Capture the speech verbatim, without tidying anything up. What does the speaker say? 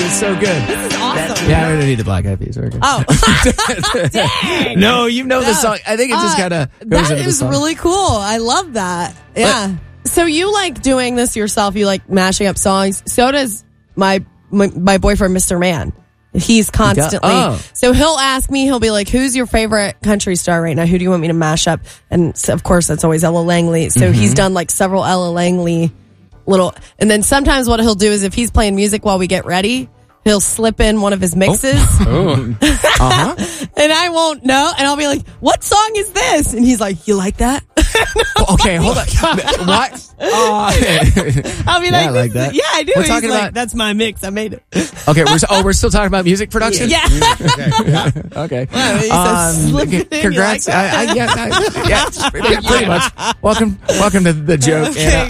is so good. This is awesome. Yeah, I don't need the Black Eyed Peas. We're good. Oh. Dang. No, you know the song. I think it just Uh, kind of goes That into the is song. really cool. I love that. Yeah. So you like doing this yourself. You like mashing up songs. So does my my, my boyfriend, Mister Man. He's constantly. oh. So he'll ask me, he'll be like, who's your favorite country star right now? Who do you want me to mash up? And so, of course, that's always Ella Langley. So Mm-hmm. he's done like several Ella Langley little. And then sometimes what he'll do is if he's playing music while we get ready, he'll slip in one of his mixes. Oh. uh-huh. And I won't know. And I'll be like, what song is this? And he's like, you like that? Okay, hold on. What? Uh, I'll be Yeah, like, I like this is- that. yeah, I do. We're He's talking like, about- that's my mix. I made it. okay, we're, oh, we're still talking about music production? Yeah. Okay. Wow, he says, slip it in, you congrats. like that? I, I, yeah, I, yeah, pretty, pretty much. Welcome, welcome to the joke. Okay. And, uh,